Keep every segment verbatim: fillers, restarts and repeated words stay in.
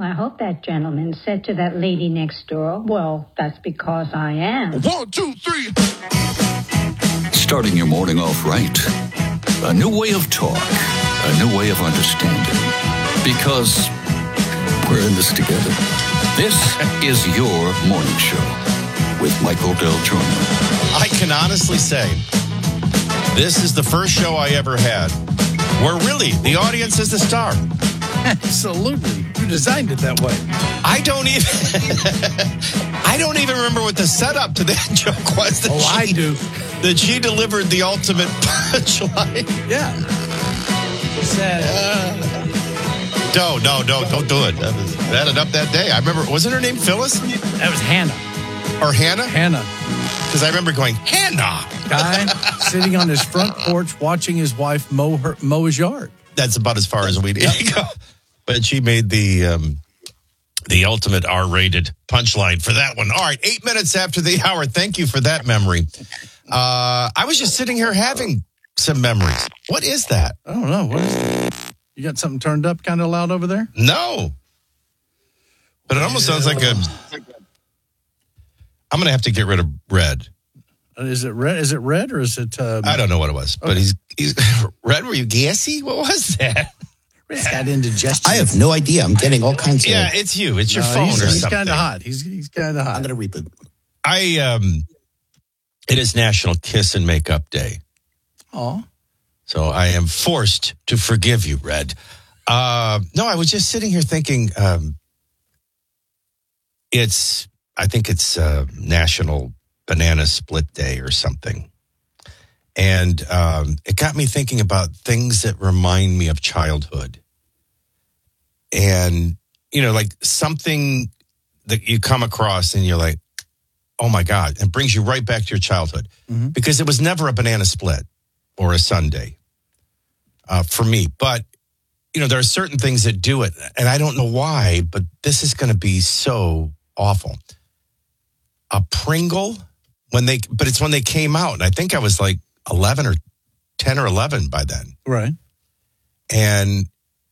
I hope that gentleman said to that lady next door, well, that's because I am. One, two, three. Starting your morning off right. A new way of talk. A new way of understanding. Because we're in this together. This is your morning show with Michael Del Giorno. I can honestly say this is the first show I ever had where really the audience is the star. Absolutely. You designed it that way. I don't even I don't even remember what the setup to that joke was. That oh, she, I do. That she delivered the ultimate punchline. Yeah. Said, uh, no, no, no, don't do it. That was that enough that day. I remember, wasn't her name Phyllis? That was Hannah. Or Hannah? Hannah. Because I remember going, Hannah. Guy sitting on his front porch watching his wife mow her mow his yard. That's about as far as we need to go. But she made the um, the ultimate R-rated punchline for that one. All right, eight minutes after the hour. Thank you for that memory. Uh, I was just sitting here having some memories. What is that? I don't know. What is that? You got something turned up kind of loud over there? No. But it almost yeah. sounds like a... I'm going to have to get rid of Red. Is it red? Is it red or is it? Um... I don't know what it was, but okay. he's he's Red. Were you gassy? What was that? Red's got indigestion. I have no idea. I'm getting all kinds yeah, of. Yeah, it's you. It's your no, phone he's, or he's something. He's kind of hot. He's he's kind of hot. I'm gonna reboot. I um, it is National Kiss and Makeup Day. Oh, so I am forced to forgive you, Red. Uh, no, I was just sitting here thinking. Um, it's. I think it's uh, National Banana Split Day or something. And um, it got me thinking about things that remind me of childhood. And, you know, like something that you come across and you're like, oh my God, it brings you right back to your childhood. Mm-hmm. Because it was never a banana split or a sundae uh, for me. But, you know, there are certain things that do it. And I don't know why, but this is going to be so awful. A Pringle, when they, but it's when they came out. And I think I was like eleven or ten or eleven by then. Right. And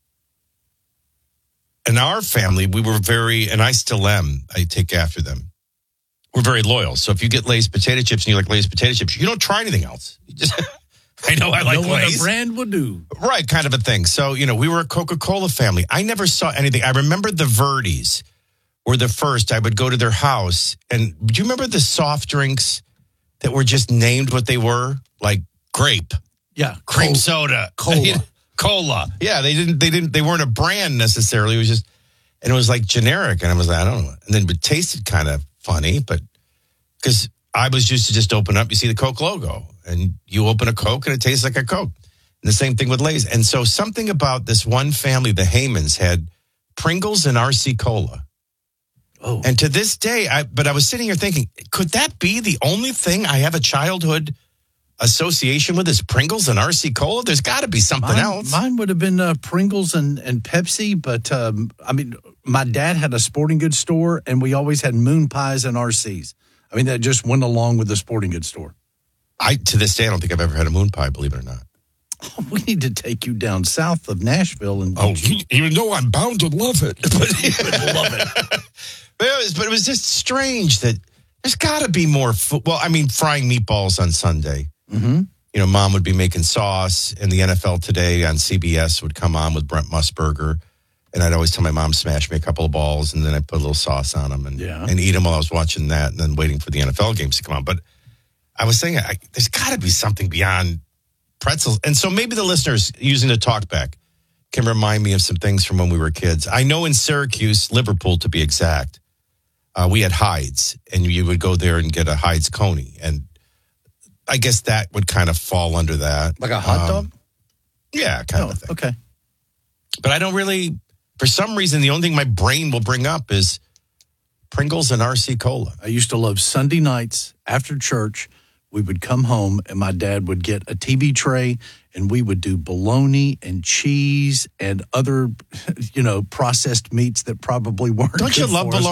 in our family, we were very, and I still am, I take after them. We're very loyal. So if you get Lay's potato chips and you like Lay's potato chips, you don't try anything else. You just, I know I like know Lay's. What a brand would do. Right, kind of a thing. So, you know, we were a Coca-Cola family. I never saw anything. I remember the Verdes were the first. I would go to their house. And do you remember the soft drinks that were just named what they were? Like grape. Yeah. Cream Col- soda. Cola. Cola. Yeah, they didn't, they didn't, they weren't a brand necessarily. It was just, and it was like generic. And I was like, I don't know. And then it tasted kind of funny, but because I was used to just open up, you see the Coke logo and you open a Coke and it tastes like a Coke. And the same thing with Lay's. And so something about this one family, the Haymans, had Pringles and R C Cola. Oh. And to this day, I but I was sitting here thinking, could that be the only thing I have a childhood association with is Pringles and R C Cola? There's got to be something mine, else. Mine would have been uh, Pringles and, and Pepsi, but um, I mean, my dad had a sporting goods store, and we always had moon pies and R Cs. I mean, that just went along with the sporting goods store. I to this day, I don't think I've ever had a moon pie, believe it or not. Oh, we need to take you down south of Nashville. And oh, even though I'm bound to love it. But love it. But it, was, but it was just strange that there's got to be more food. Well, I mean, frying meatballs on Sunday. Mm-hmm. You know, Mom would be making sauce, and the N F L Today on C B S would come on with Brent Musburger. And I'd always tell my mom, smash me a couple of balls, and then I'd put a little sauce on them and, yeah. and eat them while I was watching that and then waiting for the N F L games to come on. But I was saying, I, there's got to be something beyond pretzels. And so maybe the listeners using the talkback can remind me of some things from when we were kids. I know in Syracuse, Liverpool to be exact, uh, we had Hyde's, and you would go there and get a Hyde's Coney. And I guess that would kind of fall under that. Like a hot dog? Um, yeah, kind oh, of a thing. Okay. But I don't really, for some reason, the only thing my brain will bring up is Pringles and R C Cola. I used to love Sunday nights after church. We would come home and my dad would get a T V tray and we would do bologna and cheese and other, you know, processed meats that probably weren't. Don't you love bologna?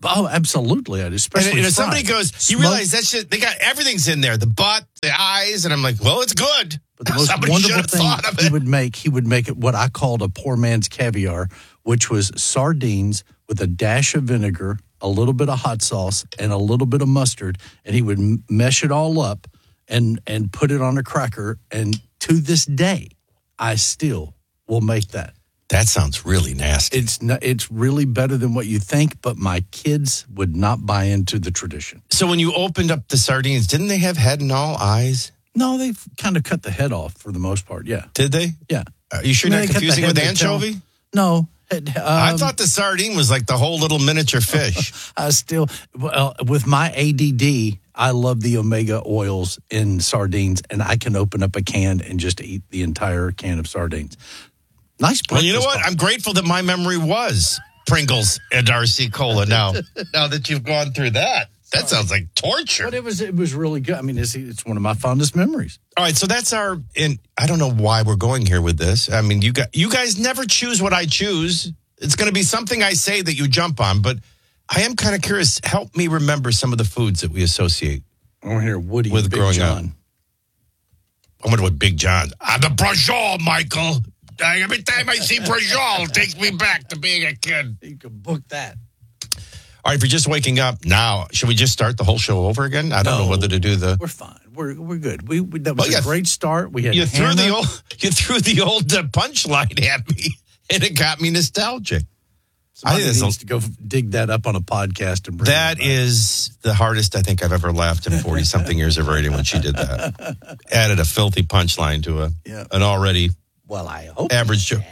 Oh, absolutely. I'd especially And you know, fried. somebody goes, you Smoked- realize that shit, they got everything's in there, the butt, the eyes, and I'm like, well, it's good. But the most Somebody should wonderful have thing thought of he it. would make, he would make it what I called a poor man's caviar, which was sardines with a dash of vinegar, a little bit of hot sauce, and a little bit of mustard, and he would m- mesh it all up and and put it on a cracker. And to this day, I still will make that. That sounds really nasty. It's not, it's really better than what you think, but my kids would not buy into the tradition. So when you opened up the sardines, didn't they have head and all eyes? No, they've kind of cut the head off for the most part. Yeah, Did they? yeah. Are you sure I you're mean, not they cut the confusing head, with they tell- anchovy? No. it, Um, I thought the sardine was like the whole little miniature fish. I still, well, with my A D D, I love the omega oils in sardines, and I can open up a can and just eat the entire can of sardines. Nice. Well, you know breakfast what? bar. I'm grateful that my memory was Pringles and R C Cola now. Now that you've gone through that, that sounds like torture. But it was it was really good. I mean, it's, it's one of my fondest memories. All right, so that's our. And I don't know why we're going here with this. I mean, you got you guys never choose what I choose. It's going to be something I say that you jump on. But I am kind of curious. Help me remember some of the foods that we associate. I want to hear Woody With and Big growing John. up. I wonder what Big John. I'm the Brajol, Michael. Every time I see Brajol, it takes me back to being a kid. You can book that. All right, if you're just waking up now, should we just start the whole show over again? I don't No. know whether to do the. We're fine. We're we're good. We, we that was Well, yeah. a great start. We had You threw the Hannah. old. You threw the old uh, punchline at me, and it got me nostalgic. I Somebody think that's needs a- to go dig that up on a podcast and bring That back. is the hardest I think I've ever laughed in forty something years of radio when she did that. Added a filthy punchline to a Yeah. an already Well, I hope average joke.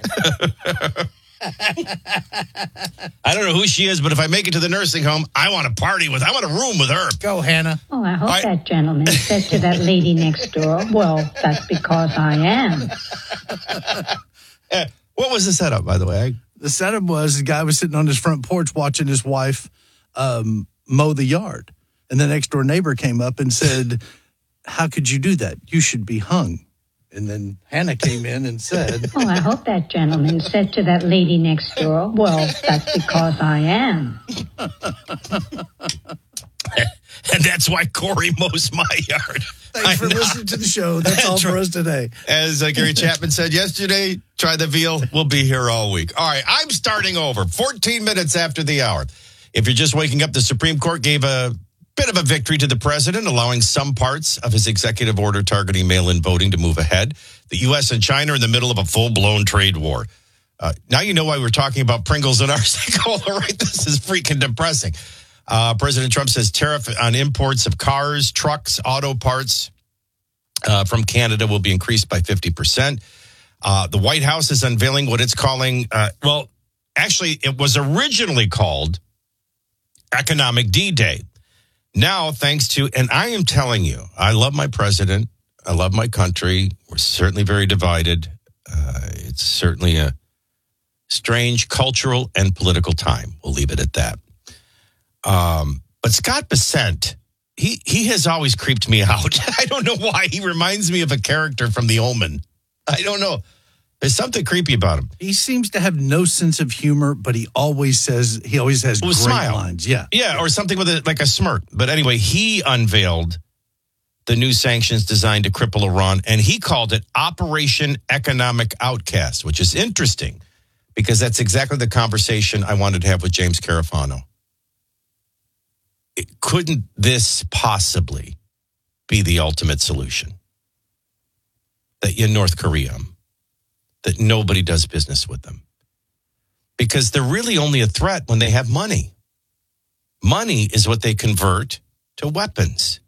I don't know who she is, but if I make it to the nursing home, I want to party with. I want a room with her. go, Hannah. Oh, I hope I- that gentleman said to that lady next door, well, that's because I am. Eh, what was the setup, by the way? I, The setup was the guy was sitting on his front porch watching his wife um, mow the yard, and the next door neighbor came up and said, "How could you do that? You should be hung." And then Hannah came in and said, Oh, I hope that gentleman said to that lady next door, well, that's because I am. and that's why Corey mows my yard. "Thanks I for know. listening to the show. That's all for us today." As uh, Gary Chapman said yesterday, try the veal. We'll be here all week. All right, I'm starting over. fourteen minutes after the hour. If you're just waking up, the Supreme Court gave a bit of a victory to the president, allowing some parts of his executive order targeting mail-in voting to move ahead. The U S and China are in the middle of a full-blown trade war. Uh, now you know why we're talking about Pringles and R C Cola, right? This is freaking depressing. Uh, President Trump says tariff on imports of cars, trucks, auto parts uh, from Canada will be increased by fifty percent. Uh, the White House is unveiling what it's calling, uh, well, actually, it was originally called Economic D-Day. Now, thanks to, and I am telling you, I love my president. I love my country. We're certainly very divided. Uh, it's certainly a strange cultural and political time. We'll leave it at that. Um, but Scott Bessent, he, he has always creeped me out. I don't know why. He reminds me of a character from The Omen. I don't know. There's something creepy about him. He seems to have no sense of humor, but he always says he always has With great a smile. lines. Yeah, Yeah, or something with a, like a smirk. But anyway, he unveiled the new sanctions designed to cripple Iran, and he called it Operation Economic Outcast, which is interesting because that's exactly the conversation I wanted to have with James Carafano. It, couldn't this possibly be the ultimate solution? That in North Korea, that nobody does business with them. Because they're really only a threat when they have money. Money is what they convert to weapons,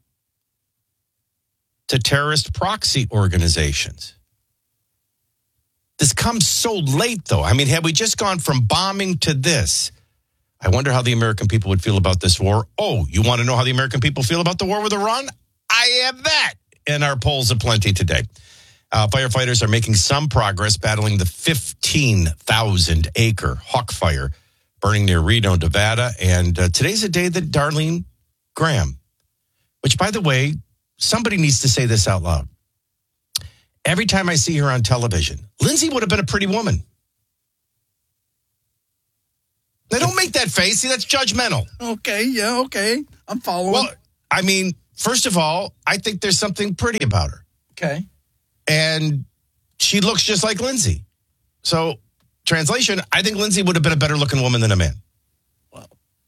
to terrorist proxy organizations. This comes so late, though. I mean, had we just gone from bombing to this, I wonder how the American people would feel about this war. Oh, you want to know how the American people feel about the war with Iran? I have that in our polls aplenty today. Uh, firefighters are making some progress battling the fifteen thousand acre Hawk Fire burning near Reno, Nevada. And uh, today's a day that Darlene Graham, which, by the way, somebody needs to say this out loud. Every time I see her on television, Lindsay would have been a pretty woman. They don't make make that face. See, that's judgmental. Okay, yeah, okay. I'm following. Well, I mean, first of all, I think there's something pretty about her. Okay. And she looks just like Lindsay. So, translation, I think Lindsay would have been a better looking woman than a man. Well,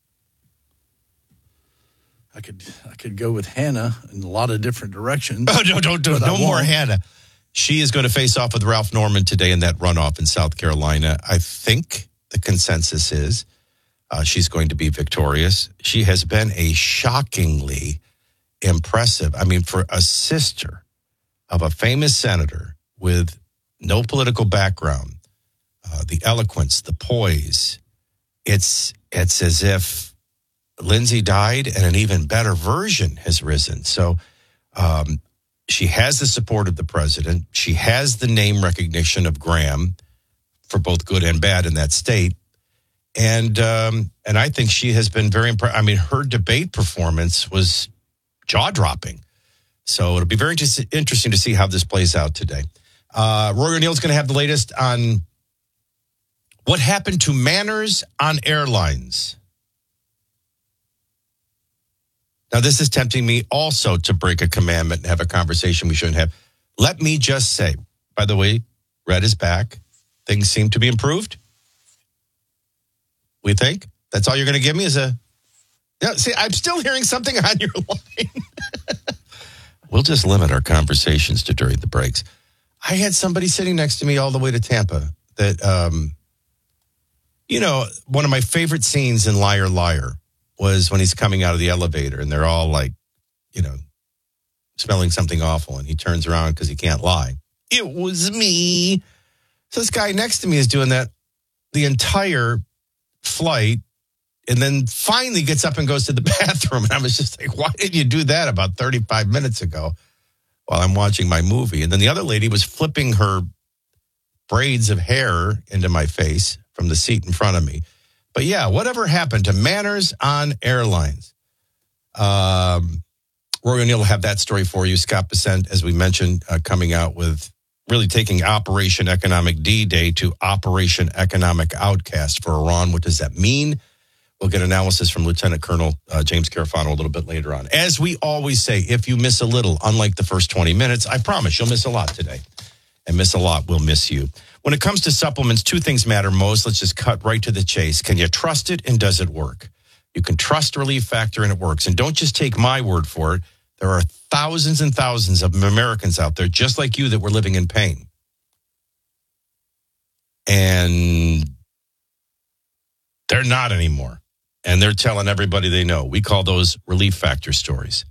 I could I could go with Hannah in a lot of different directions. Oh, no, don't do it. No more Hannah. She is going to face off with Ralph Norman today in that runoff in South Carolina. I think the consensus is uh, she's going to be victorious. She has been a shockingly impressive, I mean, for a sister of a famous senator with no political background, uh, the eloquence, the poise, it's it's as if Lindsay died and an even better version has risen. So um, she has the support of the president. She has the name recognition of Graham for both good and bad in that state. And um, and I think she has been very impressed. I mean, her debate performance was jaw-dropping. So it'll be very inter- interesting to see how this plays out today. Uh, Roy O'Neill's going to have the latest on what happened to manners on airlines. Now, this is tempting me also to break a commandment and have a conversation we shouldn't have. Let me just say, by the way, Red is back. Things seem to be improved. We think? That's all you're going to give me is a... Yeah, see, I'm still hearing something on your line. We'll just limit our conversations to during the breaks. I had somebody sitting next to me all the way to Tampa that, um, you know, one of my favorite scenes in Liar, Liar was when he's coming out of the elevator and they're all like, you know, smelling something awful. And he turns around because he can't lie. It was me. So this guy next to me is doing that the entire flight and then finally gets up and goes to the bathroom. And I was just like, why did you do that about thirty-five minutes ago while I'm watching my movie? And then the other lady was flipping her braids of hair into my face from the seat in front of me. But yeah, whatever happened to manners on airlines? Um, Roy O'Neill will have that story for you. Scott Bessent, as we mentioned, uh, coming out with really taking Operation Economic D-Day to Operation Economic Outcast for Iran. What does that mean? We'll get analysis from Lieutenant Colonel uh, James Carafano a little bit later on. As we always say, if you miss a little, unlike the first twenty minutes, I promise you'll miss a lot today. And miss a lot will miss you. When it comes to supplements, two things matter most. Let's just cut right to the chase. Can you trust it, and does it work? You can trust Relief Factor, and it works. And don't just take my word for it. There are thousands and thousands of Americans out there, just like you, that were living in pain. And they're not anymore. And they're telling everybody they know. We call those Relief Factor stories.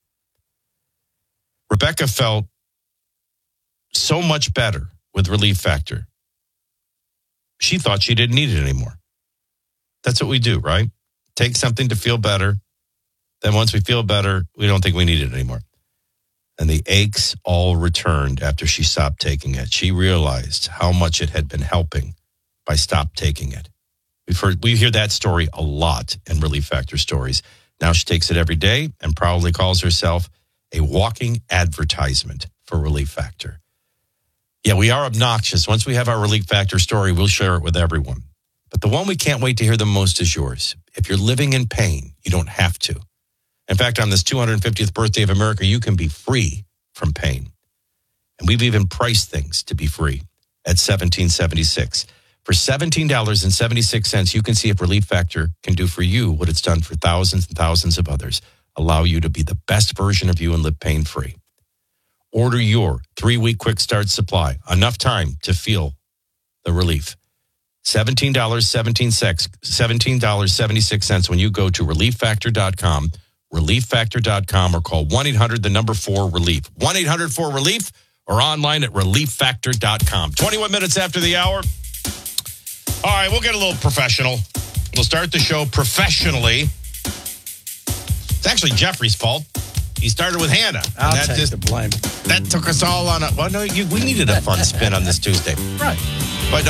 Rebecca felt so much better with Relief Factor. She thought she didn't need it anymore. That's what we do, right? Take something to feel better. Then once we feel better, we don't think we need it anymore. And the aches all returned after she stopped taking it. She realized how much it had been helping by stop taking it. We've heard, we hear that story a lot in Relief Factor stories. Now she takes it every day and proudly calls herself a walking advertisement for Relief Factor. Yeah, we are obnoxious. Once we have our Relief Factor story, we'll share it with everyone. But the one we can't wait to hear the most is yours. If you're living in pain, you don't have to. In fact, on this two hundred fiftieth birthday of America, you can be free from pain. And we've even priced things to be free at seventeen seventy-six. For seventeen dollars and seventy-six cents, you can see if Relief Factor can do for you what it's done for thousands and thousands of others. Allow you to be the best version of you and live pain-free. Order your three-week quick start supply. Enough time to feel the relief. seventeen dollars and seventy-six cents when you go to relief factor dot com, relief factor dot com, or call one eight hundred, the number four, relief. one eight hundred four relief or online at relief factor dot com. twenty-one minutes after the hour. All right, we'll get a little professional. We'll start the show professionally. It's actually Jeffrey's fault. He started with Hannah. I'll that take just, the blame. That took us all on a... Well, no, you, we needed a fun spin on this Tuesday. Right. But